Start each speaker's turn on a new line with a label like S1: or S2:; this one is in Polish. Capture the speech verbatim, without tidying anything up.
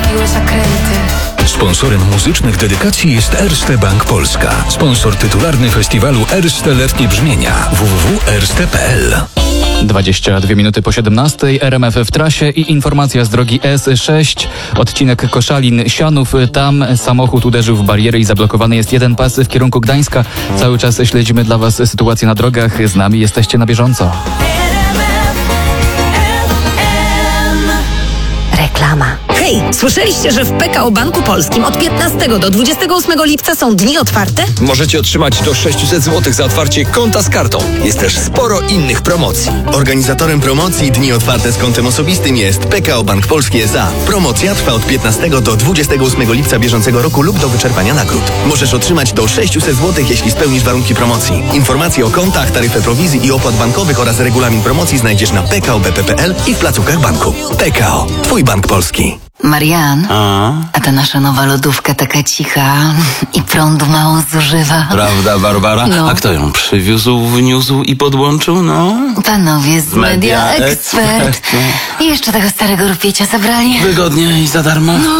S1: robiły zakręty.
S2: Sponsorem muzycznych dedykacji jest Erste Bank Polska. Sponsor tytularny festiwalu Erste Letnie Brzmienia. w w w kropka erste kropka p l.
S3: dwadzieścia dwie minuty po siedemnastej, R M F w trasie i informacja z drogi S sześć, odcinek Koszalin-Sianów. Tam samochód uderzył w barierę i zablokowany jest jeden pas w kierunku Gdańska. Cały czas śledzimy dla Was sytuację na drogach. Z nami jesteście na bieżąco.
S4: Reklama. Hej, słyszeliście, że w P K O Banku Polskim od piętnastego do dwudziestego ósmego lipca są dni otwarte?
S5: Możecie otrzymać do sześćset złotych za otwarcie konta z kartą. Jest też sporo innych promocji.
S6: Organizatorem promocji Dni Otwarte z kontem osobistym jest P K O Bank Polski S A. Promocja trwa od piętnastego do dwudziestego ósmego lipca bieżącego roku lub do wyczerpania nagród. Możesz otrzymać do sześćset złotych, jeśli spełnisz warunki promocji. Informacje o kontach, taryfę prowizji i opłat bankowych oraz regulamin promocji znajdziesz na p k o b p kropka p l i w placówkach banku. P K O. Twój bank polski.
S7: Marian,
S8: A?
S7: a ta nasza nowa lodówka taka cicha i prądu mało zużywa.
S8: Prawda, Barbara?
S7: No.
S8: A kto ją przywiózł, wniósł i podłączył? No.
S7: Panowie z Media
S8: Media
S7: Expert.
S8: Expert.
S7: I jeszcze tego starego rupiecia zabrali.
S8: Wygodnie i za darmo?